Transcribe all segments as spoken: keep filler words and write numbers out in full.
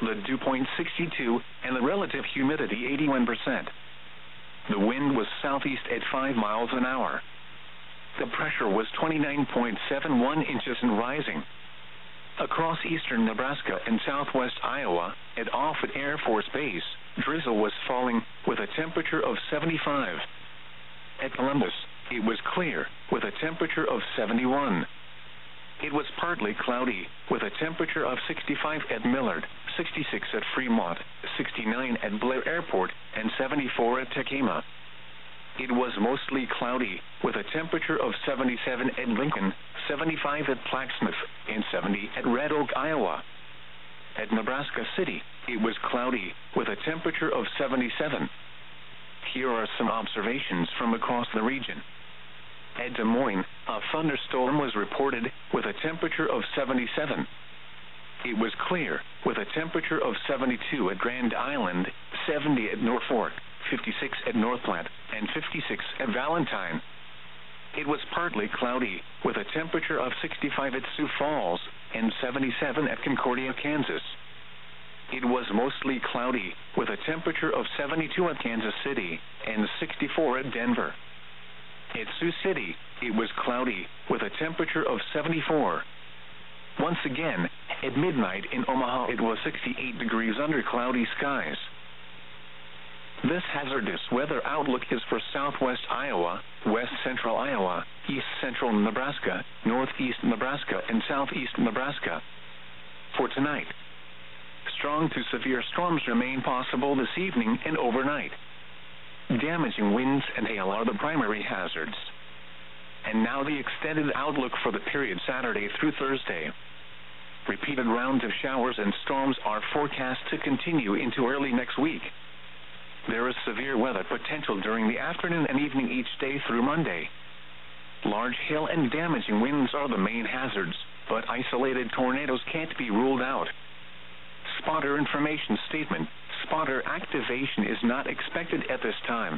the dew point sixty-two, and the relative humidity eighty-one percent. The wind was southeast at five miles an hour. The pressure was twenty-nine point seven one inches and rising. Across eastern Nebraska and southwest Iowa, at Offutt Air Force Base, drizzle was falling, with a temperature of seventy-five. At Columbus, it was clear, with a temperature of seventy-one. It was partly cloudy, with a temperature of sixty-five at Millard, sixty-six at Fremont, sixty-nine at Blair Airport, and seventy-four at Tekema. It was mostly cloudy, with a temperature of seventy-seven at Lincoln, seventy-five at Plaquemine, and seventy at Red Oak, Iowa. At Nebraska City, it was cloudy, with a temperature of seventy-seven. Here are some observations from across the region. At Des Moines, a thunderstorm was reported, with a temperature of seventy-seven. It was clear, with a temperature of seventy-two at Grand Island, seventy at Norfolk, fifty-six at North Platte, and fifty-six at Valentine. It was partly cloudy, with a temperature of sixty-five at Sioux Falls, and seventy-seven at Concordia, Kansas. It was mostly cloudy, with a temperature of seventy-two at Kansas City, and sixty-four at Denver. At Sioux City, it was cloudy, with a temperature of seventy-four. Once again, at midnight in Omaha it was sixty-eight degrees under cloudy skies. This hazardous weather outlook is for southwest Iowa, west central Iowa, east central Nebraska, northeast Nebraska, and southeast Nebraska. For tonight, strong to severe storms remain possible this evening and overnight. Damaging winds and hail are the primary hazards. And now the extended outlook for the period Saturday through Thursday. Repeated rounds of showers and storms are forecast to continue into early next week. There is severe weather potential during the afternoon and evening each day through Monday. Large hail and damaging winds are the main hazards, but isolated tornadoes can't be ruled out. Spotter information statement: spotter activation is not expected at this time.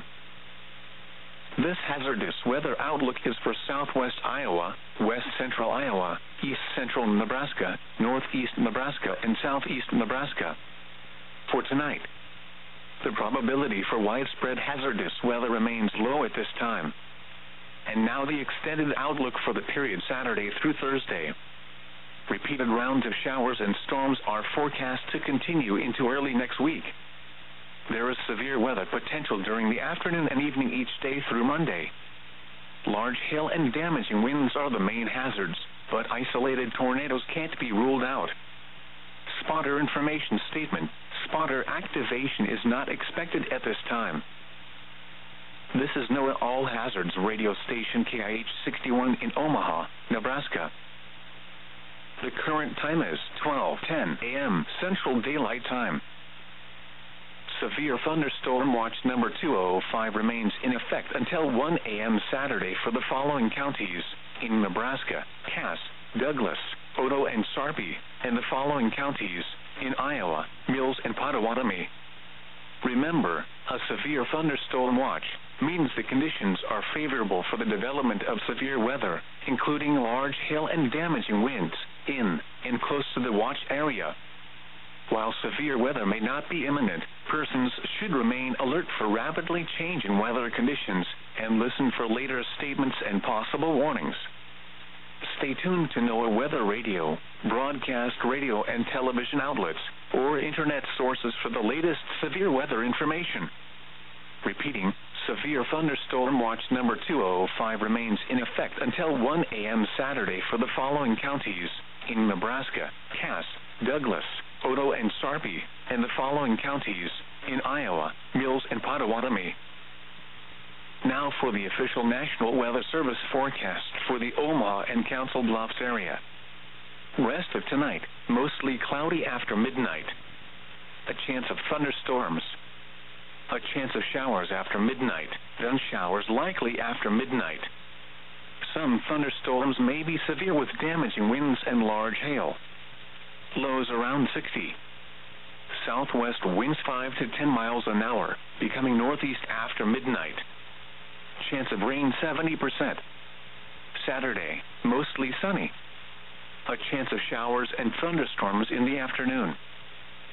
This hazardous weather outlook is for southwest Iowa, west central Iowa, east central Nebraska, northeast Nebraska, and southeast Nebraska. For tonight, the probability for widespread hazardous weather remains low at this time. And now the extended outlook for the period Saturday through Thursday. Repeated rounds of showers and storms are forecast to continue into early next week. There is severe weather potential during the afternoon and evening each day through Monday. Large hail and damaging winds are the main hazards, but isolated tornadoes can't be ruled out. Spotter information statement: spotter activation is not expected at this time. This is NOAA All Hazards radio station K I H sixty-one in Omaha, Nebraska. The current time is twelve ten a m Central Daylight Time. Severe thunderstorm watch number two oh five remains in effect until one a m Saturday for the following counties in Nebraska: Cass, Douglas, Otoe, and Sarpy, and the following counties in Iowa: Mills and Pottawatomie. Remember, a severe thunderstorm watch means the conditions are favorable for the development of severe weather, including large hail and damaging winds, in and close to the watch area. While severe weather may not be imminent, persons should remain alert for rapidly changing weather conditions and listen for later statements and possible warnings. Stay tuned to NOAA Weather Radio, broadcast radio and television outlets, or internet sources for the latest severe weather information. Repeating, severe thunderstorm watch number two oh five remains in effect until one a m Saturday for the following counties in Nebraska: Cass, Douglas, Otoe, and Sarpy, and the following counties in Iowa: Mills and Pottawatomie. Now for the official National Weather Service forecast for the Omaha and Council Bluffs area. Rest of tonight, mostly cloudy after midnight. A chance of thunderstorms. A chance of showers after midnight, then showers likely after midnight. Some thunderstorms may be severe with damaging winds and large hail. Lows around sixty. Southwest winds five to ten miles an hour, becoming northeast after midnight. Chance of rain seventy percent. Saturday, mostly sunny. A chance of showers and thunderstorms in the afternoon.